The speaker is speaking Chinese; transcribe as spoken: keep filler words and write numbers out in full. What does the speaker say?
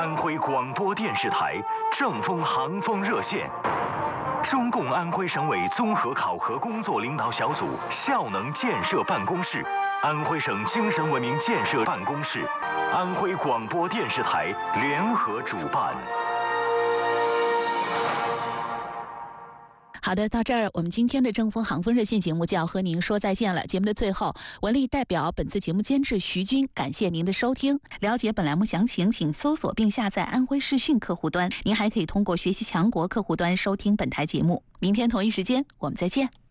安徽广播电视台正风航风热线，中共安徽省委综合考核工作领导小组效能建设办公室、安徽省精神文明建设办公室、安徽广播电视台联合主办。 好的，到这儿我们今天的正风航风热线节目就要和您说再见了。节目的最后，文丽代表本次节目监制徐军，感谢您的收听。了解本栏目详情，请搜索并下载安徽视讯客户端。您还可以通过学习强国客户端收听本台节目。明天同一时间，我们再见。